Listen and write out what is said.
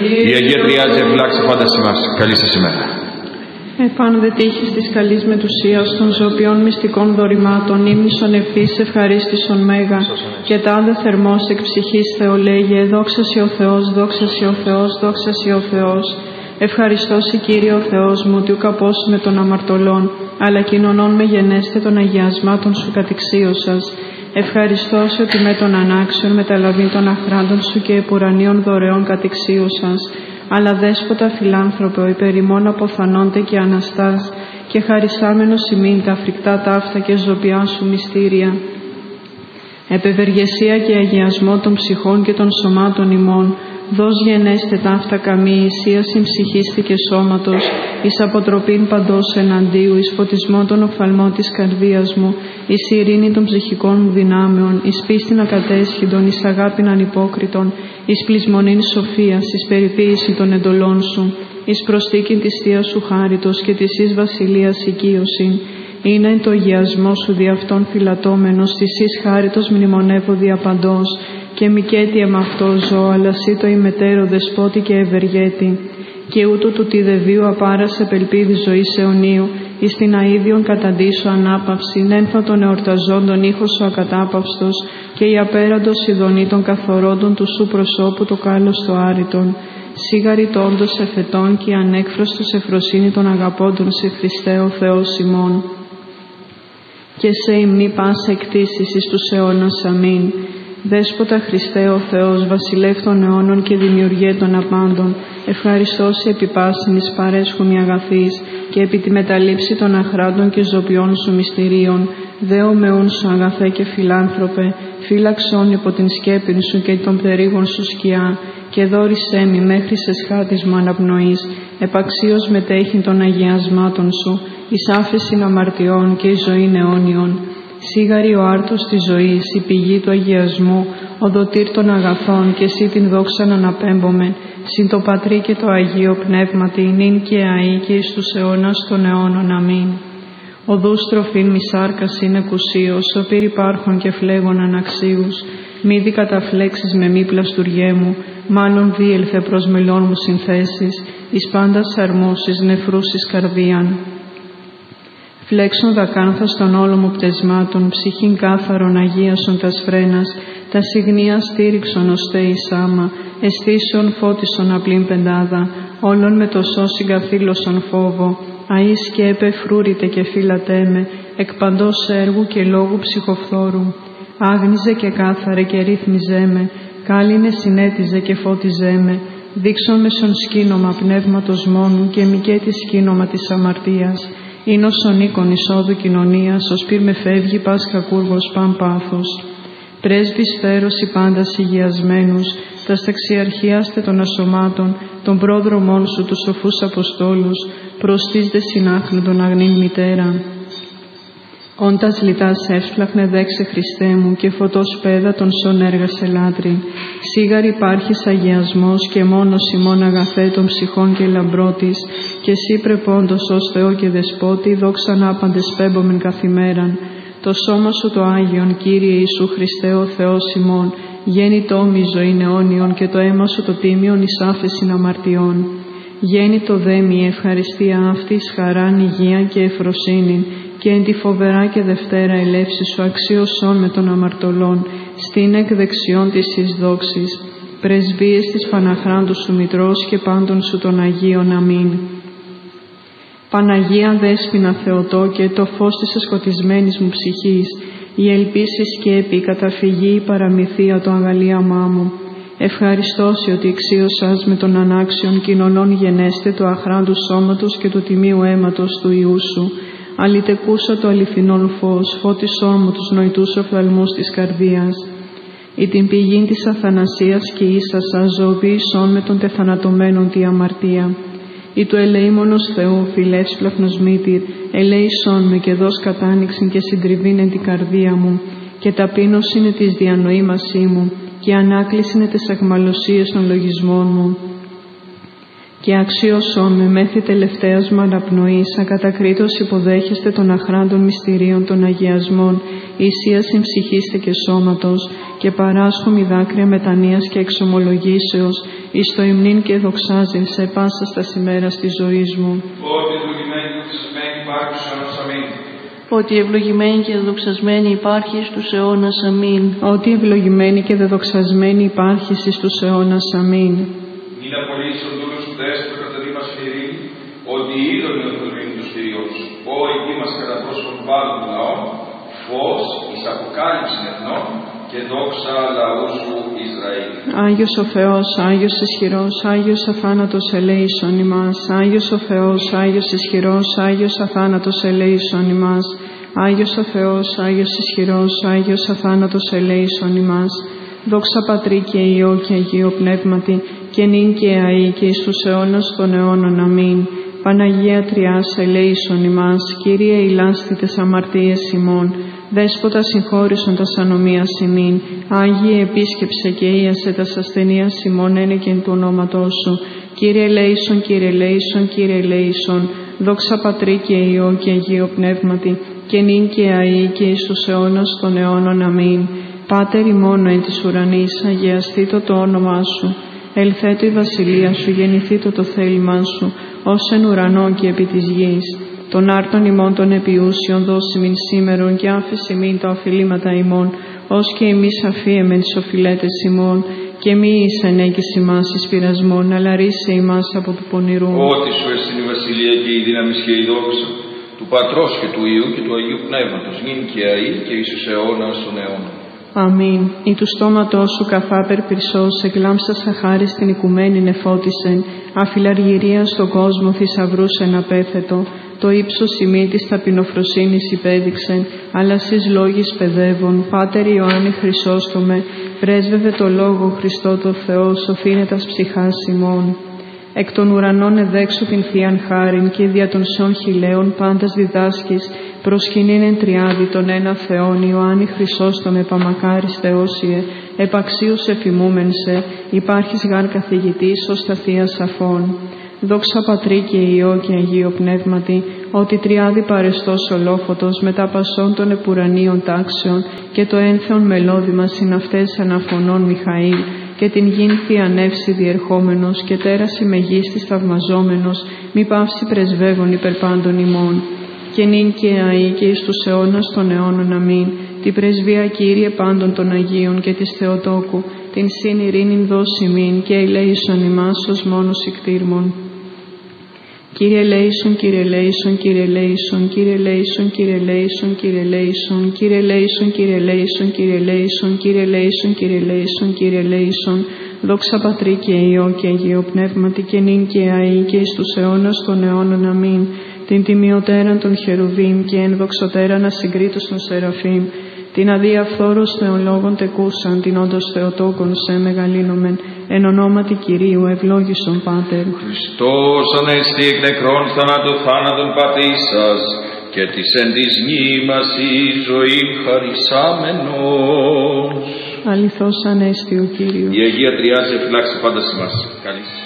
Η Αγία Τριάδη εφυλάξει πάντα ημάς. Καλή σας ημέρα. Επάνω δε τύχης της καλής μετουσίας των ζωοποιών μυστικών δωρημάτων, ύμνησον ευθύς ευχαρίστησον μέγα, και τάδε θερμός εκ ψυχής Θεολέγε, δόξα σοι ο Θεός, δόξα σοι ο Θεός, δόξα σοι ο Θεός. Ευχαριστώ σοι Κύριε ο Θεός μου, ότι ουκ απόσουμε των αμαρτωλών, αλλά κοινωνών με γενέστε των αγιασμάτων σου κατηξίωσας. Ευχαριστώ σε ότι με των ανάξεων μεταλαβήν των αχράντων σου και επουρανίων δωρεών κατηξίωσας, αλλά δέσποτα φιλάνθρωπε, ο υπερημών αποθανόνται και αναστάς, και χαρισάμενος ημίν τα φρικτά ταύτα και ζωπιά σου μυστήρια. Επευεργεσία και αγιασμό των ψυχών και των σωμάτων ημών, δώσ' γενέστε ταύτα καμή ισίαση ψυχίστη και σώματος, εις αποτροπήν παντός εναντίου, εις φωτισμό των οφθαλμών της καρδίας μου, εις ειρήνη των ψυχικών μου δυνάμεων, εις πίστην ακατέσχυντον, εις αγάπην ανυπόκριτον, εις πλεισμονήν σοφίας, εις περιποίηση των εντολών σου, εις προστίκην της Θείας σου χάριτος και της εις βασιλείας οικείωσιν. Είναι το αγιασμό σου δι' αυτόν φυλατώμενος, της εις χάριτος μνημονεύω διαπαντός, και μικέτι εμ' αυτό ζω, αλλά σύ το ημετέρω δεσπότη και ευεργέτη. Και ούτω του τιδεβίου απάρας επελπίδη ζωής αιωνίου, εις την αΐδιον καταντήσω ανάπαυση, ένθα των εορταζόντων ήχος σου ακατάπαυστος, και η απέραντος ειδονή των καθορώντων του σου προσώπου το κάλος το άρρητον. Σιγαριτώντος εφετών και ανέκφραστος εφροσύνη των αγαπώντων σε Χριστέ ο Θεός ημών. Και σε ημνή πάσα εκτίσεις εις τους αιώνας. Αμήν. Δέσποτα Χριστέ ο Θεός, βασιλεύ των αιώνων και δημιουργέ των απάντων, ευχαριστώ σε επί πάσιν εις παρέσχουμι αγαθής, και επί τη μεταλήψη των αχράντων και ζωπιών σου μυστηρίων, δέο μεούν σου αγαθέ και φιλάνθρωπε, φύλαξον υπό την σκέπην σου και των περίγων σου σκιά, και δόρισέ μη μέχρι σε σχάτης μου αναπνοής, επαξίως μετέχειν των αγιασμάτων σου, εις άφεσιν αμαρτιών και εις ζωήν αιώνιον. Σίγαρη ο άρτος της ζωής, η πηγή του αγιασμού, ο δοτήρ των αγαθών, και εσύ την δόξαν αναπέμπομεν, συν το Πατρί και το Αγίο Πνεύματι, νυν και αεί και εις τους αιώνας των αιώνων. Αμήν. Οδούς τροφήν μη σάρκας είναι κουσίος, σωπήρ υπάρχων και φλέγων αναξίους, μη δι καταφλέξεις με μη πλαστουργέ μου, μάλλον δίελθε προς μελών μου συνθέσεις, εις πάντας αρμούς εις νεφρούς εις καρδίαν. Φλέξον δακάνθας των όλων μου πτεσμάτων, ψυχήν κάθαρον αγίασον τας φρένας, τα συγνία στήριξον ως θέης άμα, αισθήσεων φώτισον απλήν πεντάδα, όλων με το σώσιν καθήλωσον φόβο, αΐ σκέπε φρούρητε και φύλατέ με, εκ παντός έργου και λόγου ψυχοφθόρου. Άγνιζε και κάθαρε και ρύθμιζέ με, κάλυνε συνέτιζε και φώτιζέ με, δείξον μεσον σκήνομα πνεύματος μόνου και μικέτη σκήνομα της αμαρτίας. Είναι όσον οίκον εισόδου κοινωνίας, ως πυρ με φεύγει πας κακούργος παν πάθος. Πρέσβης φέρος οι πάντας υγιασμένους, τας ταξιαρχίαστε των ασωμάτων, των πρόδρομών σου τους σοφούς Αποστόλους, προστής δε συνάχνου τον αγνήν μητέρα. Όντας λιτάς εύσπλαχνε δέξε Χριστέ μου, και φωτός πέδα των σών έργασε λάτρη. Σίγαρ υπάρχεις αγιασμός και μόνος ημών αγαθέ των ψυχών και λαμπρότης, και εσύ πρεπόντος ως Θεό και Δεσπότη, δόξαν άπαντες πέμπομεν καθημέραν. Το σώμα σου το Άγιον, Κύριε Ιησού Χριστέ ο Θεός ημών, γέννητό μη ζωήν αιώνιον, και το αίμα σου το τίμιον εις άφεσιν αμαρτιών. Γέννητο δε μη ευχαριστία αυτής χαράν, υγεία και εφροσύνην, και εν τη φοβερά και δευτέρα ελεύση σου αξίωσον με των αμαρτωλών, στην εκ δεξιών της εις δόξης, πρεσβείες της Παναχράντου σου Μητρός και πάντων σου των Αγίων. Αμήν. Παναγία Δέσποινα Θεοτό και το φως της εσκοτισμένης μου ψυχής, η ελπίση σκέπη, η καταφυγή, η παραμυθία, το αγαλίαμά μου. Ευχαριστώσει ότι εξίωσας με των ανάξιων κοινωνών γενέστε του αχράντου σώματος και του τιμίου αίματος του Ιού σου, αλυτεκούσα το αληθινόν φως, φώτισόν μου τους νοητούς οφθαλμούς της καρδίας. Ή την πηγήν της αθανασίας και ίσασα ζωοποιήσον με των τεθανατωμένων τη αμαρτία. Ή του ελεήμονος Θεού φιλεύσπλαχνος μήτηρ, ελέησόν με και δώσ' κατάνοιξην και συντριβήν εν την καρδία μου, και ταπείνος είναι της διανοήμασή μου, και ανάκληση είναι τες αχμαλωσίες των λογισμών μου. Και και αξίωσόν με μέχρι τελευταίας μου αναπνοής, ακατακρίτως υποδέχεστε των αχράντων μυστηρίων των αγιασμών, ησίασιν ψυχήστε και σώματος, και παράσχομη δάκρυα μετανοίας και εξομολογήσεως, εις το υμνήν και δοξάζειν σε πάσα στα ημέρας της ζωής μου. Ότι ευλογημένη και δοξασμένη υπάρχει στους αιώνας. Αμήν. Ότι ευλογημένη και δεδοξασμένη υπάρχει στους αιώνας. Αμήν. Μην απολύσει ο δούλος του δέσπο κατά δι' μας φυρί, ότι είδον ο θορύν του στηριός, ο εκεί μας κατά πρόσωπον βάλουν λαών, φως εις αποκάλυψην εθνών και δόξα λαού σου Ισραήλ. Άγιος ο Θεός, Άγιος ισχυρός, Άγιος αθάνατος ελέησον ημάς. Άγιος ο Θεός, Άγιος ισχυρός, Άγιος αθάνατος ελέησον ημάς. Άγιος ο Θεός, Άγιος ισχυρός, Άγιος αθάνατος ελέησον ημάς. Δόξα Πατρί και Υιό και Αγίο Πνεύματι, και νυν και αεί και εις τους αιώνας των αιώνων. Αμήν. Παναγία Τριάς ελέησον ημάς. Κύριε ηλάσθη τες αμαρτίες ημών. Δέσποτα συγχώρησον τας ανομίας ημίν. Άγιε επίσκεψε και ίασε τας ασθενείας ημών ένεκεν του ονόματός σου. Κύριε ελέησον, Κύριε ελέησον, Κύριε ελέησον. Δόξα Πατρί και Υιό και Αγίο Πνεύματι, και νυν και αεί και εις τους αιώνας των αιώνων. Αμήν. Πάτερ ημών εν της ουρανής, αγιαστήτω το όνομά σου. Ελθέτω η βασιλεία σου, γεννηθήτω το θέλημά σου, ως εν ουρανό και επί της γης. Των άρτων ημών των επιούσιων δώσιμην σήμερον, και άφεση μην τα οφειλήματα ημών, ως και εμείς αφίεμεν τις οφειλέτες ημών, και μη εις ενέγγις ημάς εις πειρασμόν, αλλά ρίσε ημάς από του πονηρού. Ότι σου εστιν η βασιλεία και η δύναμη και η δόξα του Πατρός και του Υιού και του Αγίου Πνεύματος, νυν και αεί και εις τους αιώνας των αιώνων. Αμήν. Ή του στόματός σου καθάπερ πυρσός, εκλάμψασα χάρη στην οικουμένη νεφώτισεν, αφιλαργυρία στον κόσμο θησαυρούς εν απέθετο, το ύψος ημί της ταπεινοφροσύνης υπέδειξεν, αλλά σεις λόγης παιδεύων. Πάτερ Ιωάννη Χρυσόστομε, πρέσβευε το λόγο Χριστό το Θεό, σωθήνε τας ψυχάς ημών. Εκ των ουρανών εδέξου την Θείαν χάριν, και δια των σιών χιλέων πάντας διδάσκεις, προσκυνήν εν τριάδι τον ένα Θεόν. Ιωάννη Χρυσόστομε, παμακάρις Θεόσιε, επαξίους εφημούμεν σε, υπάρχεις γάρ καθηγητής ως τα Θεία Σαφών. Δόξα Πατρί και Υιό και Αγίο Πνεύματι, ότι τριάδι παρεστός ολόφωτος μετά πασών των επουρανίων τάξεων, και το ένθεον μελώδημα συναυτές αναφωνών Μιχαήλ, και την γην θειανεύση διερχόμενος, και τέραση μεγίστης θαυμαζόμενος, μη παύσει πρεσβεύων υπερ πάντων ημών. Και νυν και αεί και εις τους αιώνας των αιώνων. Αμήν. Την πρεσβεία Κύριε πάντων των Αγίων και της Θεοτόκου, την συν ειρήνην δώσιμην, και ελέησον ημάς ως μόνος ικτήρμον. Κύριε ελέησον, Κύριε ελέησον, Κύριε ελέησον, Κύριε ελέησον, Κύριε ελέησον, Κύριε ελέησον, Κύριε ελέησον, Κύριε ελέησον, Κύριε ελέησον, Κύριε ελέησον, Κύριε ελέησον, Κύριε ελέησον. Δόξα Πατρί και Υιό και Αγίο Πνεύματι, και νυν και αεί και εις τους αιώνας των αιώνων. Αμήν. Την τιμιωτέραν των χερουβίμ και ενδοξωτέραν ασυγκρίτως των σεραφείμ, την αδιαφθόρους θεολόγων τεκούσαν, την όντως Θεοτόκον σε μεγαλύνομεν, εν ονόματι Κυρίου ευλόγησον Πάτερ. Χριστός ανέστη εκ νεκρών θανάτου θάνατον πατήσας, και της εν της μνήμας η ζωή χαρισάμενος. Αληθώς ανέστη ο Κύριος. Η Αγία Τριάς εφυλάξει πάντα σε μας. Καλή